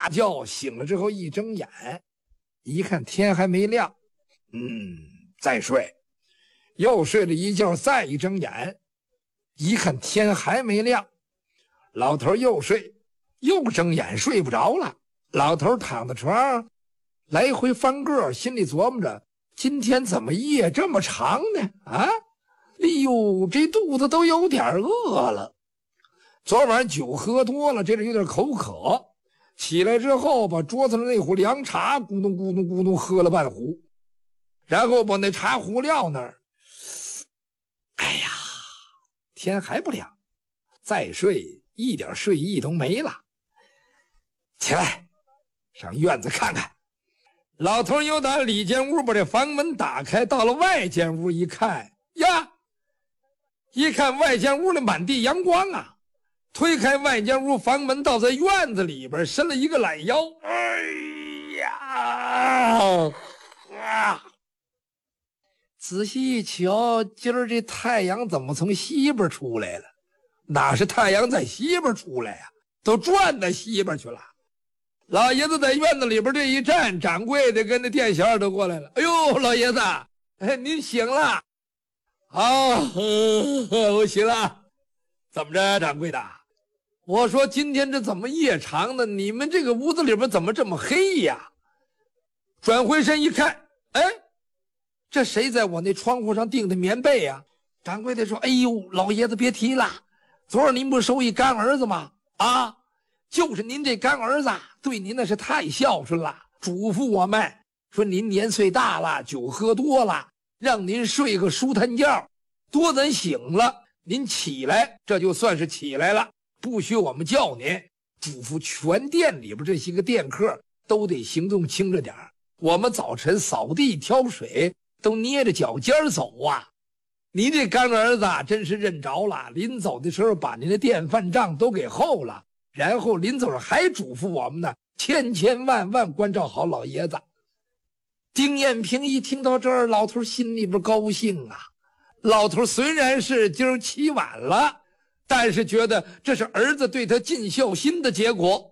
大觉，醒了之后一睁眼，一看天还没亮，再睡，又睡了一觉，再一睁眼，一看天还没亮，老头又睡，又睁眼睡不着了。老头躺在床上来回翻个，心里琢磨着今天怎么夜这么长呢？哎呦，这肚子都有点饿了。昨晚酒喝多了，这里有点口渴，起来之后把桌子上那壶凉茶咕咚咕咚咕咚喝了半壶，然后把那茶壶撂那儿。哎呀，天还不亮，再睡一点睡意都没了。起来上院子看看。老头又打里间屋把这房门打开，到了外间屋一看呀，一看外间屋里满地阳光啊，推开外间屋房门，倒在院子里边伸了一个懒腰。哎呀仔细一瞧，今儿这太阳怎么从西边出来了？哪是太阳在西边出来呀？都转到西边去了。老爷子在院子里边这一站，掌柜的跟那店小二都过来了。哎呦，老爷子，您醒了？我醒了。怎么着，掌柜的？我说今天这怎么夜长呢？你们这个屋子里边怎么这么黑呀？转回身一看，这谁在我那窗户上钉的棉被呀？掌柜的说：“哎呦，老爷子别提了，昨儿您不收一干儿子吗？啊，就是您这干儿子对您那是太孝顺了，嘱咐我们说您年岁大了，酒喝多了，让您睡个舒坦觉，多咱醒了您起来，这就算是起来了，不许我们叫您。嘱咐全店里边这些个店客都得行动轻着点儿，我们早晨扫地挑水都捏着脚尖走啊。您这干儿子真是认着了，临走的时候把您的电饭账都给厚了，然后临走还嘱咐我们呢，千千万万关照好老爷子。”丁艳平一听到这儿，老头心里边高兴啊。老头虽然是今儿起晚了，但是觉得这是儿子对他尽孝心的结果。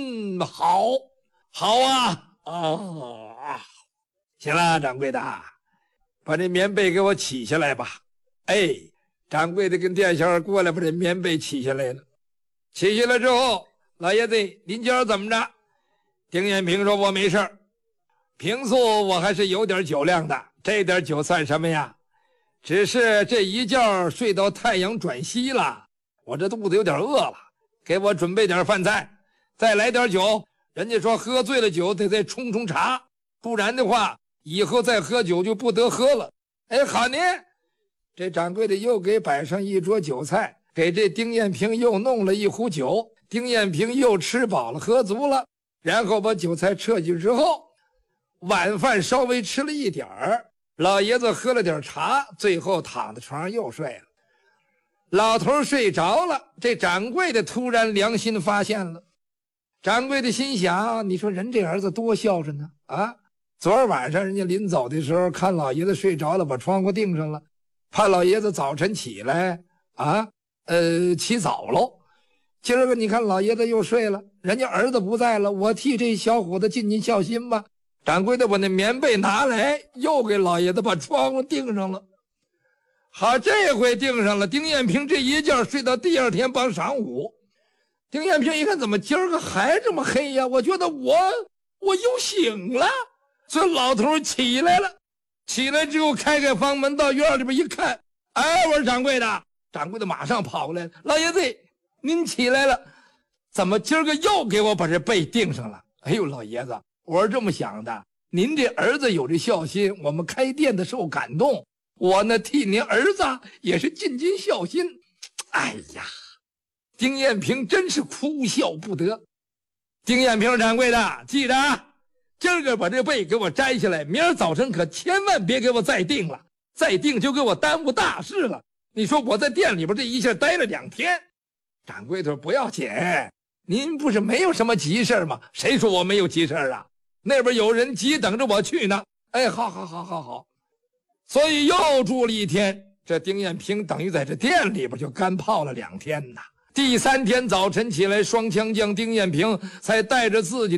好啊。行了，掌柜的，把这棉被给我起下来吧。掌柜的跟店小二过来把这棉被起下来了。起下来之后，老爷子您今儿怎么着？丁艳平说：“我没事儿，平素我还是有点酒量的，这点酒算什么呀？只是这一觉睡到太阳转西了，我这肚子有点饿了，给我准备点饭菜，再来点酒。人家说喝醉了酒得再冲冲茶，不然的话以后再喝酒就不得喝了。”好呢。这掌柜的又给摆上一桌酒菜，给这丁艳平又弄了一壶酒。丁艳平又吃饱了喝足了，然后把酒菜撤去之后，晚饭稍微吃了一点儿，老爷子喝了点茶，最后躺在床上又睡了。老头睡着了，这掌柜的突然良心发现了。掌柜的心想，你说人这儿子多孝顺呢啊！昨儿晚上人家临走的时候看老爷子睡着了，把窗户钉上了，怕老爷子早晨起来起早喽。今儿个你看老爷子又睡了，人家儿子不在了，我替这小伙子尽尽孝心吧。掌柜的把那棉被拿来，又给老爷子把窗户钉上了。好，这回钉上了。丁艳平这一觉睡到第二天傍晌午。丁艳平一看，怎么今儿个还这么黑呀？我觉得我又醒了。所以老头起来了，起来之后开开房门到院里边一看，我说掌柜的。掌柜的马上跑过来了：“老爷子，您起来了，怎么今儿个又给我把这被钉上了？”哎呦，老爷子，我是这么想的，您这儿子有这孝心，我们开店的受感动，我呢替您儿子也是尽尽孝心。哎呀，丁艳平真是哭笑不得。丁艳平掌柜的，记着啊，今儿个把这被给我摘下来，明儿早晨可千万别给我再订了，再订就给我耽误大事了。你说我在店里边这一下待了2天。掌柜的说：“不要紧，您不是没有什么急事吗？”谁说我没有急事啊？那边有人急等着我去呢。好。所以又住了1天，这丁艳平等于在这店里边就干泡了2天呐。第3天早晨起来，双枪将丁艳平才带着自己